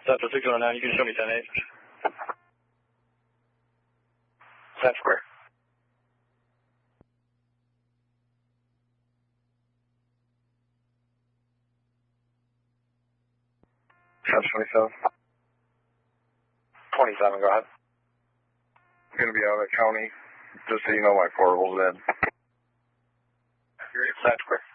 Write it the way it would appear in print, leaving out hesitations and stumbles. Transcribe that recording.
Central 609, you can show me 10-8. Times Square. Times 27. 27, go ahead. I'm going to be out at county, just so you know my portable's in. You're at Times Square.